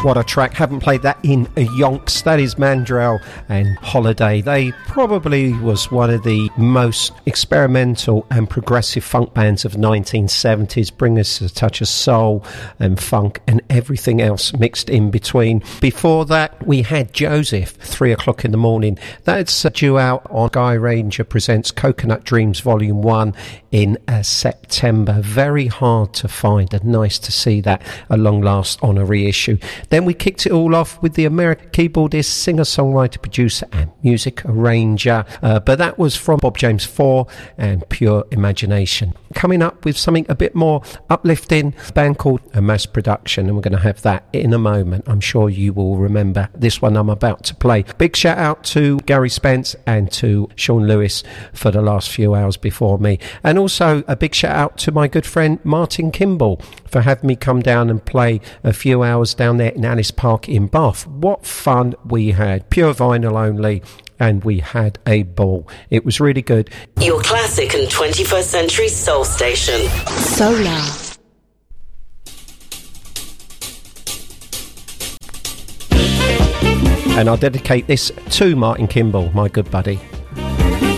What a track. Haven't played that in a yonks. That is Mandrell and Holiday. They probably was one of the most experimental and progressive funk bands of 1970s, bring us a touch of soul and funk and everything else mixed in between. Before that, we had Joseph, 3 o'clock in the morning. That's due out on Guy Ranger Presents Coconut Dreams Volume 1 in September. Very hard to find and nice to see that at long last on a reissue. Then we kicked it all off with the American keyboardist, singer-songwriter, producer and music arranger. But that was from Bob James 4 and Pure Imagination. Coming up with something a bit more uplifting, a band called A Mass Production, and we're going to have that in a moment. I'm sure you will remember this one I'm about to play. Big shout out to Gary Spence and to Sean Lewis for the last few hours before me. And also a big shout out to my good friend Martin Kimball for having me come down and play a few hours down there in Alice Park in Bath. What fun we had. Pure vinyl only. And we had a ball. It was really good. Your classic and 21st century soul station. Solar. And I'll dedicate this to Martin Kimball, my good buddy.